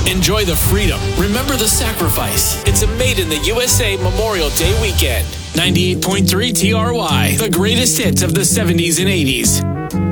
Enjoy the freedom. Remember the sacrifice. It's a Made in the USA Memorial Day weekend. 98.3 TRY, the greatest hits of the 70s and 80s.